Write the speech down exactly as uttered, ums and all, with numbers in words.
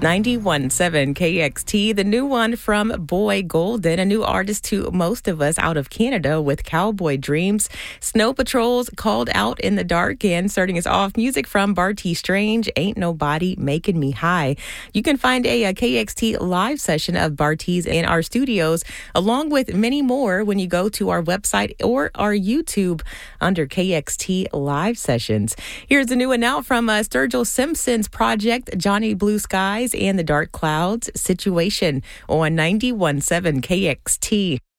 ninety-one point seven K X T, the new one from Boy Golden, a new artist to most of us out of Canada with Cowboy Dreams. Snow Patrol's Called Out in the Dark, and starting us off, music from Barty Strange, Ain't Nobody Making Me High. You can find a, a K X T live session of Barty's in our studios, along with many more when you go to our website or our YouTube under K X T Live Sessions. Here's a new one now from uh, Sturgill Simpson's project, Johnny Blue Skies and the Dark Clouds, Situation on ninety-one point seven K X T.